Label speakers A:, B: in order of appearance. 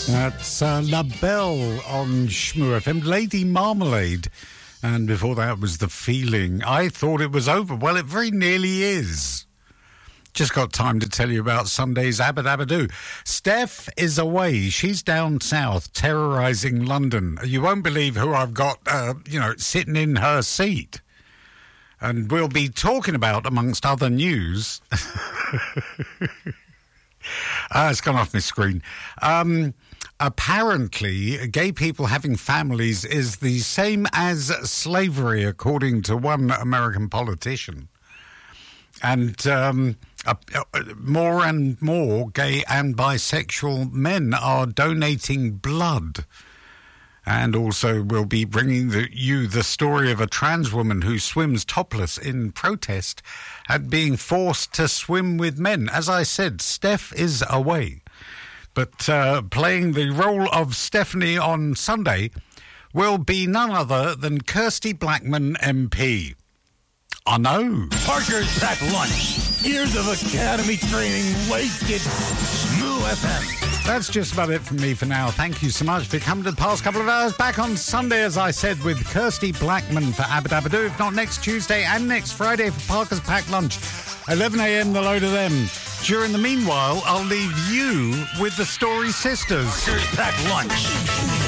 A: That's La Belle on Shmoo FM, Lady Marmalade. And before that was The Feeling. I thought it was over. Well, it very nearly is. Just got time to tell you about Sunday's Abba Dabba Doo. Steph is away. She's down south, terrorising London. You won't believe who I've got, sitting in her seat. And we'll be talking about, amongst other news... it's gone off my screen. Apparently, gay people having families is the same as slavery, according to one American politician. And more and more gay and bisexual men are donating blood. And also we'll be bringing you the story of a trans woman who swims topless in protest at being forced to swim with men. As I said, Steph is away. But playing the role of Stephanie on Sunday will be none other than Kirsty Blackman MP. I know.
B: Parker's Packed Lunch. Years of academy training wasted. Shmoo FM.
A: That's just about it from me for now. Thank you so much for coming to the past couple of hours. Back on Sunday, as I said, with Kirsty Blackman for Abba Dabba Doo. If not next Tuesday and next Friday for Parker's Packed Lunch. 11 a.m, the load of them. During the meanwhile, I'll leave you with the Story Sisters.
B: Parker's Packed Lunch.